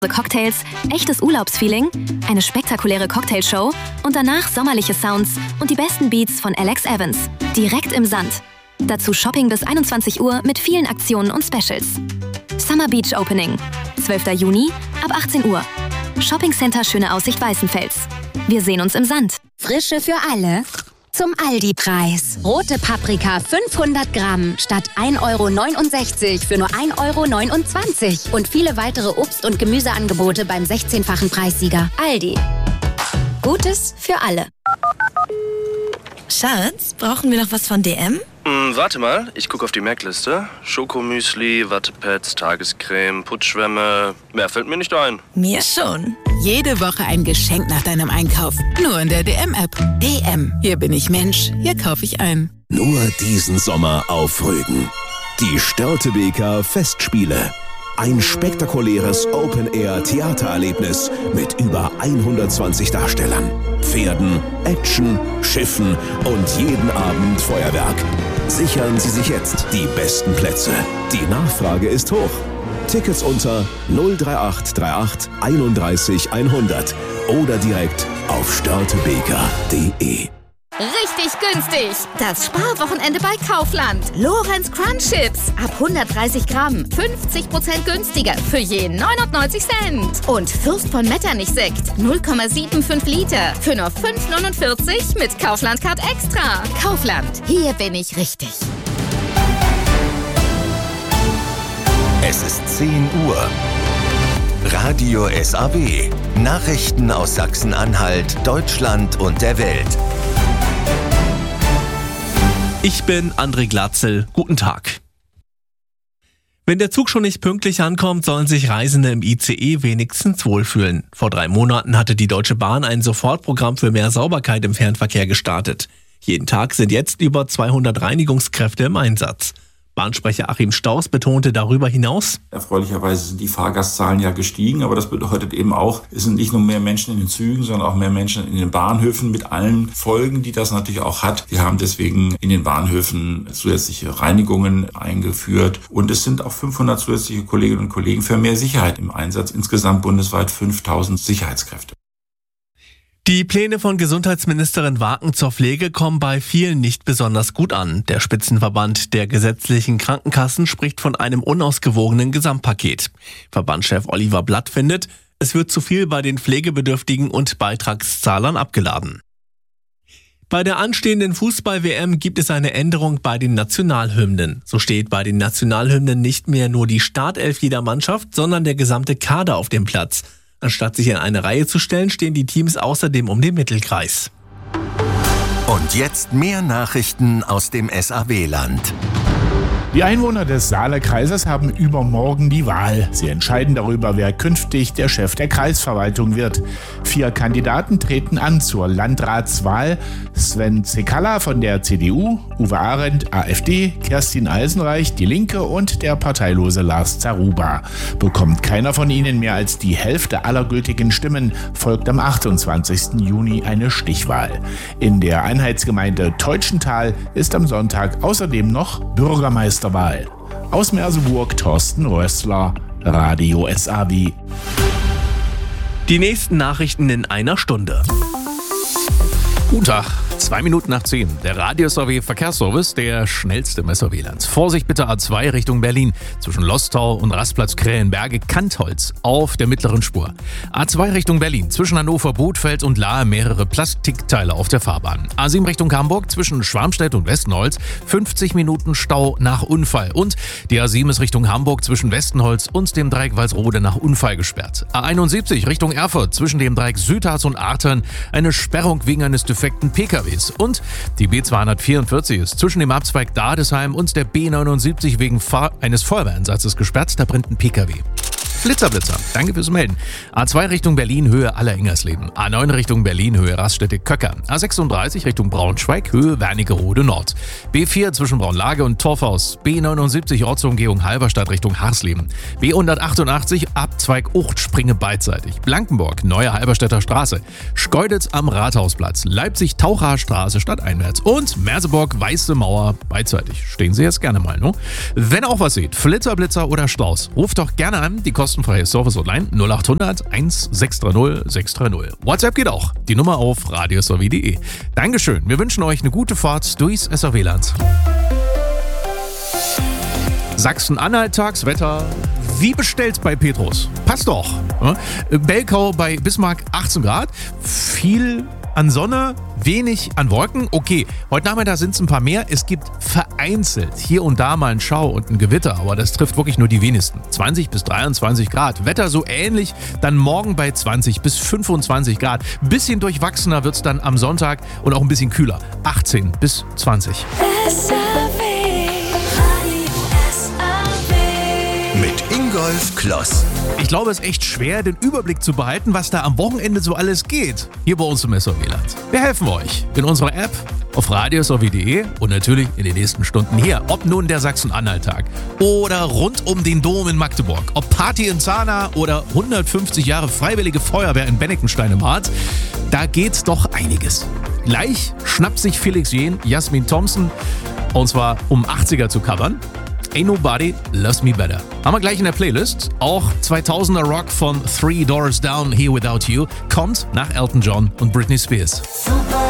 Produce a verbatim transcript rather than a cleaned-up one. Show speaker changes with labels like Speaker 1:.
Speaker 1: Cocktails, echtes Urlaubsfeeling, eine spektakuläre Cocktailshow und danach sommerliche Sounds und die besten Beats von Alex Evans. Direkt im Sand. Dazu Shopping bis einundzwanzig Uhr mit vielen Aktionen und Specials. Summer Beach Opening. zwölfter Juni ab achtzehn Uhr. Shopping Center Schöne Aussicht Weißenfels. Wir sehen uns im Sand.
Speaker 2: Frische für alle. Zum Aldi-Preis. Rote Paprika fünfhundert Gramm statt ein Euro neunundsechzig für nur ein Euro neunundzwanzig. Und viele weitere Obst- und Gemüseangebote beim sechzehnfachen Preissieger. Aldi. Gutes für alle.
Speaker 3: Schatz, brauchen wir noch was von D M?
Speaker 4: Mm, warte mal, ich gucke auf die Merkliste. Schokomüsli, Wattepads, Tagescreme, Putzschwämme. Mehr fällt mir nicht ein.
Speaker 3: Mir schon.
Speaker 5: Jede Woche ein Geschenk nach deinem Einkauf. Nur in der D M-App. D M. Hier bin ich Mensch. Hier kaufe ich ein.
Speaker 6: Nur diesen Sommer auf Rügen. Die Störtebeker Festspiele. Ein spektakuläres Open-Air-Theatererlebnis mit über hundertzwanzig Darstellern, Pferden, Action, Schiffen und jeden Abend Feuerwerk. Sichern Sie sich jetzt die besten Plätze. Die Nachfrage ist hoch. Tickets unter null drei acht drei acht einunddreißig hundert oder direkt auf störtebeker punkt de.
Speaker 7: Richtig günstig. Das Sparwochenende bei Kaufland. Lorenz Crunch Chips. Ab hundertdreißig Gramm. fünfzig Prozent günstiger. Für je neunundneunzig Cent. Und Fürst von Metternich Sekt. null Komma fünfundsiebzig Liter. Für nur fünf neunundvierzig mit Kaufland Card Extra. Kaufland. Hier bin ich richtig.
Speaker 8: Es ist zehn Uhr. Radio S A W. Nachrichten aus Sachsen-Anhalt, Deutschland und der Welt.
Speaker 9: Ich bin André Glatzel. Guten Tag. Wenn der Zug schon nicht pünktlich ankommt, sollen sich Reisende im I C E wenigstens wohlfühlen. Vor drei Monaten hatte die Deutsche Bahn ein Sofortprogramm für mehr Sauberkeit im Fernverkehr gestartet. Jeden Tag sind jetzt über zweihundert Reinigungskräfte im Einsatz. Bahnsprecher Achim Staus betonte darüber hinaus:
Speaker 10: Erfreulicherweise sind die Fahrgastzahlen ja gestiegen, aber das bedeutet eben auch, es sind nicht nur mehr Menschen in den Zügen, sondern auch mehr Menschen in den Bahnhöfen mit allen Folgen, die das natürlich auch hat. Wir haben deswegen in den Bahnhöfen zusätzliche Reinigungen eingeführt und es sind auch fünfhundert zusätzliche Kolleginnen und Kollegen für mehr Sicherheit im Einsatz. Insgesamt bundesweit fünftausend Sicherheitskräfte.
Speaker 9: Die Pläne von Gesundheitsministerin Waken zur Pflege kommen bei vielen nicht besonders gut an. Der Spitzenverband der gesetzlichen Krankenkassen spricht von einem unausgewogenen Gesamtpaket. Verbandschef Oliver Blatt findet, es wird zu viel bei den Pflegebedürftigen und Beitragszahlern abgeladen. Bei der anstehenden Fußball-W M gibt es eine Änderung bei den Nationalhymnen. So steht bei den Nationalhymnen nicht mehr nur die Startelf jeder Mannschaft, sondern der gesamte Kader auf dem Platz. Anstatt sich in eine Reihe zu stellen, stehen die Teams außerdem um den Mittelkreis.
Speaker 8: Und jetzt mehr Nachrichten aus dem S A W-Land.
Speaker 11: Die Einwohner des Saale-Kreises haben übermorgen die Wahl. Sie entscheiden darüber, wer künftig der Chef der Kreisverwaltung wird. Vier Kandidaten treten an zur Landratswahl. Sven Zekalla von der C D U, Uwe Arendt, AfD, Kerstin Eisenreich, Die Linke und der parteilose Lars Zaruba. Bekommt keiner von ihnen mehr als die Hälfte aller gültigen Stimmen, folgt am achtundzwanzigsten Juni eine Stichwahl. In der Einheitsgemeinde Teutschenthal ist am Sonntag außerdem noch Bürgermeister Wahl. Aus Merseburg Thorsten Rössler, Radio S A W.
Speaker 9: Die nächsten Nachrichten in einer Stunde.
Speaker 12: Guten Tag, zwei Minuten nach zehn. Der Radio S A W Verkehrsservice, der schnellste im S A W-Land. Vorsicht bitte A zwei Richtung Berlin, zwischen Lostau und Rastplatz Krähenberge, Kantholz auf der mittleren Spur. A zwei Richtung Berlin, zwischen Hannover, Bothfeld und Lahe mehrere Plastikteile auf der Fahrbahn. A sieben Richtung Hamburg, zwischen Schwarmstedt und Westenholz, fünfzig Minuten Stau nach Unfall. Und die A sieben ist Richtung Hamburg, zwischen Westenholz und dem Dreieck Walsrode nach Unfall gesperrt. A einundsiebzig Richtung Erfurt, zwischen dem Dreieck Südharz und Artern, eine Sperrung wegen eines defekten P K Ws. Und die B zweihundertvierundvierzig ist zwischen dem Abzweig Dadesheim und der B neunundsiebzig wegen Fahr- eines Feuerwehreinsatzes gesperrt. Da brennt ein P K W. Blitzerblitzer, danke fürs Melden. A zwei Richtung Berlin, Höhe Alleringgersleben. A neun Richtung Berlin, Höhe Raststätte-Köcker. A sechsunddreißig Richtung Braunschweig, Höhe Wernigerode Nord. B vier zwischen Braunlage und Torfhaus. B neunundsiebzig Ortsumgehung Halberstadt Richtung Harsleben. B hundertachtundachtzig Abzweig Uchtspringe beidseitig. Blankenburg, Neue Halberstädter Straße. Schkeuditz am Rathausplatz. Leipzig Taucherstraße stadteinwärts. Und Merseburg Weiße Mauer beidseitig. Stehen Sie jetzt gerne mal, ne? Wenn auch was seht, Flitzer, Blitzer oder Strauß, ruft doch gerne an. Die Kosten kostenfreies Service online null acht hundert eins sechs drei null sechs drei null. WhatsApp geht auch. Die Nummer auf radios w punkt de. Dankeschön. Wir wünschen euch eine gute Fahrt durchs S A W-Land. Sachsen-Anhalt Tagswetter. Wie bestellt bei Petrus? Passt doch. Belkau bei Bismarck achtzehn Grad. Viel an Sonne, wenig an Wolken. Okay, heute Nachmittag sind es ein paar mehr. Es gibt vereinzelt hier und da mal ein Schau und ein Gewitter, aber das trifft wirklich nur die wenigsten. zwanzig bis dreiundzwanzig Grad. Wetter so ähnlich, dann morgen bei zwanzig bis fünfundzwanzig Grad. Ein bisschen durchwachsener wird es dann am Sonntag und auch ein bisschen kühler. achtzehn bis zwanzig.
Speaker 8: Mit Ingolf Kloss.
Speaker 12: Ich glaube, es ist echt schwer, den Überblick zu behalten, was da am Wochenende so alles geht. Hier bei uns im S A W-Land. Wir helfen euch in unserer App, auf radios w punkt de und natürlich in den nächsten Stunden hier. Ob nun der Sachsen-Anhalt-Tag oder rund um den Dom in Magdeburg. Ob Party in Zahna oder hundertfünfzig Jahre Freiwillige Feuerwehr in Bennekenstein im Harz. Da geht doch einiges. Gleich schnappt sich Felix Jähn, Jasmin Thompson, und zwar um achtziger zu covern. Ain't Nobody Loves Me Better. Haben wir gleich in der Playlist. Auch zweitausender Rock von Three Doors Down, Here Without You, kommt nach Elton John und Britney Spears.